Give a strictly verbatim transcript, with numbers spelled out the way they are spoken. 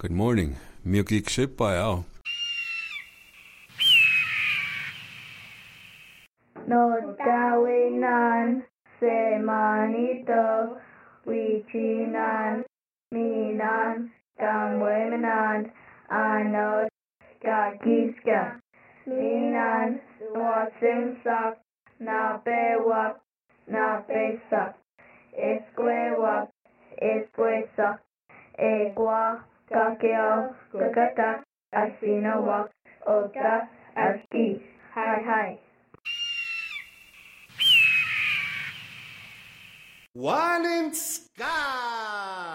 Good morning. Miokik Shipayao. No dawinan se manito wichinan minan kamwenan ano kakiska minan wasimsak na pewak na pesak esquewak esquesak egua kakeo kakata asinawak otra aski. Hi hi. One in sky.